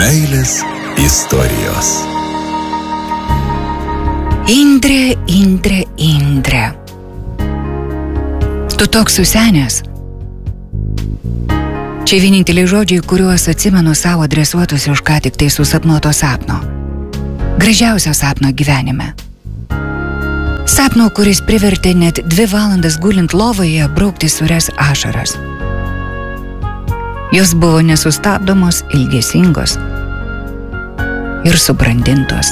Meilės istorijos. Indrė, Indrė, Indrė. Tu toks susenęs. Čia vieninteliai žodžiai, kuriuos atsimenu savo adresuotus už ką tik tai susapnuoto sapno. Gražiausio sapno gyvenime. Sapno, kuris privertė net 2 valandas gulint lovoje braukti sūrias ašaras. Jos buvo nesustabdomos, ilgesingos ir subrandintos.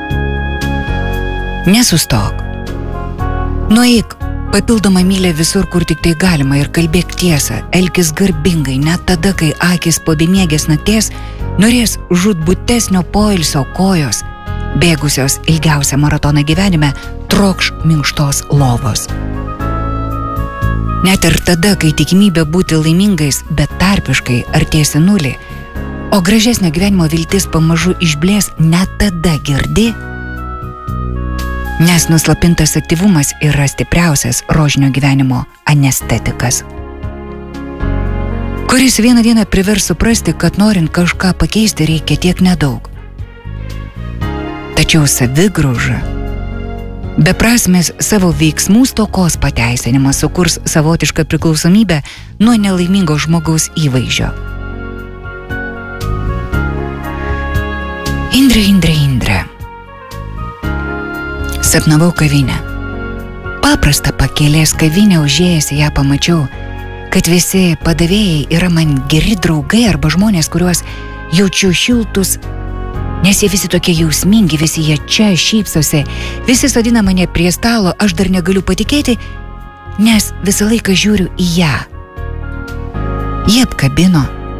Nesustok. Nueik papildomą mylę visur, kur tik tai galima ir kalbėk tiesą, elkis garbingai, net tada, kai akis po bemiegės nakties norės žūtbūtesnio poilsio kojos, bėgusios ilgiausią maratoną gyvenime, trokš minkštos lovos. Net ir tada, kai tikimybė būti laimingais betarpiškai artėsi nulį, o gražesnio gyvenimo viltis pamažu išblės, net tada girdi, nes nuslapintas aktyvumas yra stipriausias rožinio gyvenimo anestetikas, kuris vieną dieną privers suprasti, kad norint kažką pakeisti reikia tiek nedaug. Tačiau savigrauža, beprasmės savo veiksmų stokos pateisinimas sukurs savotišką priklausomybę nuo nelaimingo žmogaus įvaizdžio. Indrė, Indrė, Indrė. Sapnavau kavinę. Paprastą pakelės kavinę, užėjęs ją pamačiau, kad visi padavėjai yra man geri draugai arba žmonės, kuriuos jaučiu šiltus, nes jie visi tokie jausmingi, visi jie čia šypsosi, visi sodina mane prie stalo, aš dar negaliu patikėti, nes visą laiką žiūriu į ją. Jie apkabino.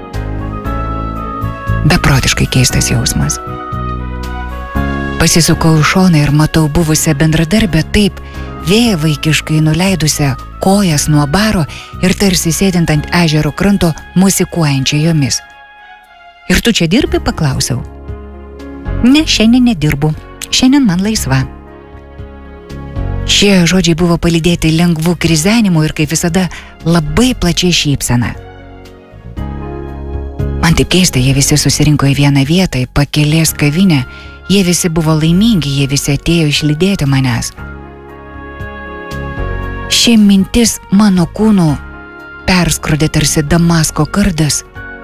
Beprotiškai keistas jausmas. Pasisukau į šoną ir matau buvusią bendradarbę taip vėjavaikiškai nuleidusią kojas nuo baro ir tarsi sėdint ant ežero kranto musikuojančią jomis. Ir tu čia dirbi, paklausiau. Ne, šiandien nedirbu. Šiandien man laisva. Šie žodžiai buvo palydėti lengvų krizenimų ir kaip visada labai plačiai šypsena. Man taip keista, jie visi susirinko į vieną vietą, į pakelės kavinę. Jie visi buvo laimingi, jie visi atėjo išlydėti manęs. Ši mintis mano kūnu perskrodė tarsi Damasko kardas.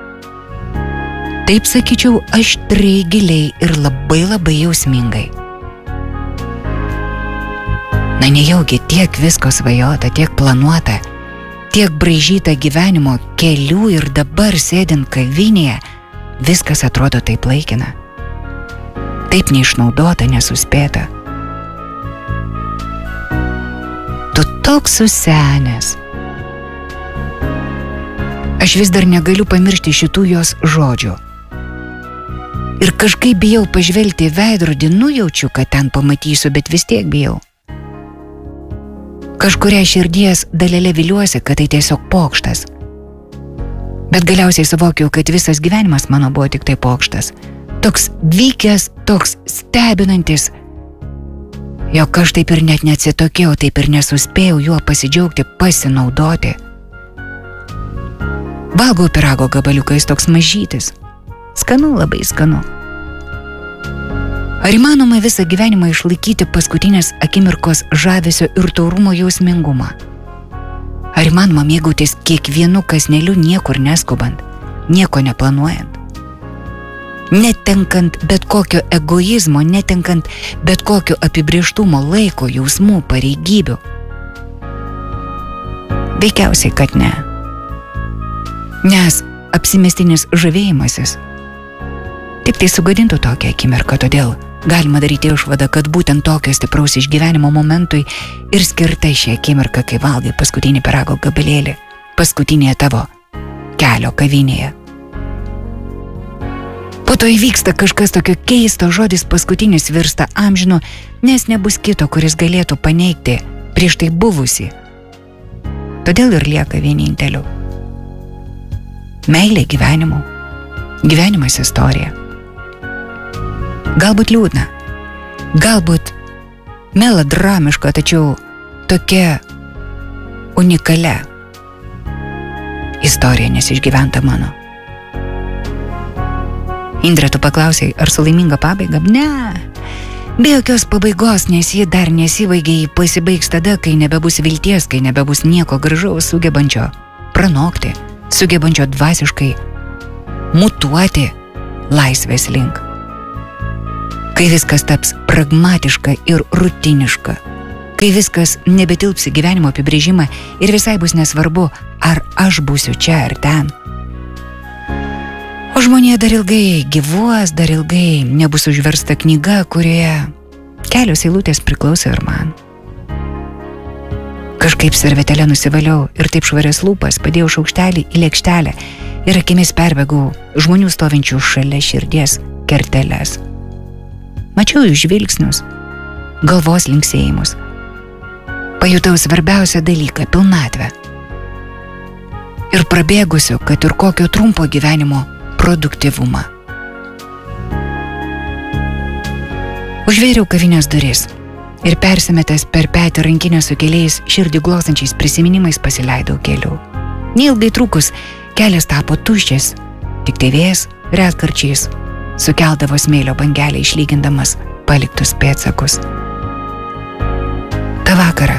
Taip sakyčiau, aštriai, giliai ir labai labai jausmingai. Na nejaugi tiek visko svajota, tiek planuota, tiek braižyta gyvenimo kelių ir dabar sėdint kavinėje, viskas atrodo taip laikina. Taip neišnaudota, nesuspėta. Tu toks susenęs. Aš vis dar negaliu pamiršti šitų jos žodžių. Ir kažkaip bijau pažvelgti į veidrodį, nujaučiu, kad ten pamatysiu, bet vis tiek bijau. Kažkuria širdies dalelė viliuosi, kad tai tiesiog pokštas. Bet galiausiai suvokiau, kad visas gyvenimas mano buvo tik tai pokštas. Toks vykęs, toks stebinantis, jog aš taip ir net neatsitokėjau, taip ir nesuspėjau juo pasidžiaugti, pasinaudoti. Valgau pyrago gabaliuką, jis toks mažytis. Skanu, labai skanu. Ar įmanoma visą gyvenimą išlaikyti paskutinės akimirkos žavesio ir taurumo jausmingumą? Ar įmanoma mėgautis kiekvienu kąsneliu niekur neskubant, nieko neplanuojant? Netenkant bet kokio egoizmo, netenkant bet kokio apibrėžtumo, laiko, jausmų, pareigybių? Veikiausiai, kad ne. Nes apsimestinis žavėjimasis tik tai sugadintų tokią akimirką, todėl galima daryti išvadą, kad būtent tokio stipraus išgyvenimo momentui ir skirta ši akimirka, kai valgai paskutinį pyrago gabalėlį, paskutinėje tavo kelio kavinėje. Po to įvyksta kažkas tokio keisto, žodis paskutinis virsta amžinu, nes nebus kito, kuris galėtų paneigti prieš tai buvusį. Todėl ir lieka vieninteliu. Meilė gyvenimu, gyvenimas istorija. Galbūt liūdna, galbūt melodramiška, tačiau tokia unikalia istorija, nes išgyventa mano. Indre, tu paklausai, ar su laiminga pabaiga? Ne. Be jokios pabaigos, nes ji dar nesibaigė, ji pasibaigs tada, kai nebebus vilties, kai nebebus nieko gražaus sugebančio pranokti, sugebančio dvasiškai mutuoti laisvės link. Kai viskas taps pragmatiška ir rutiniška, kai viskas nebetilps į gyvenimo apibrėžimą ir visai bus nesvarbu, ar aš būsiu čia ar ten. O žmonija dar ilgai gyvuos, dar ilgai nebus užversta knyga, kurioje kelios eilutės priklauso ir man. Kažkaip servetėlę nusivaliau ir taip švarias lūpas padėjau šaukštelį į lėkštelę ir akimis perbėgau žmonių stovinčių šalia širdies kerteles. Mačiau jų žvilgsnius, galvos linksėjimus. Pajutau svarbiausią dalyką – pilnatvę. Ir prabėgusiu, kad ir kokio trumpo gyvenimo produktyvumą. Užvėriau kavinės duris ir persimetęs per petį rankinę su keliais širdį glostančiais prisiminimais pasileidau keliu. Neilgai trukus kelias tapo tuščias, tik tai vėjas retkarčiais sukeldavo smėlio bangelę išlygindamas paliktus pėdsakus. Ta vakarą,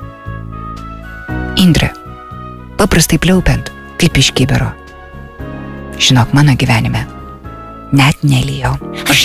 Indre, paprastai pliaupiant, kaip iš kibiro. Žinok, mano gyvenime net nelijau.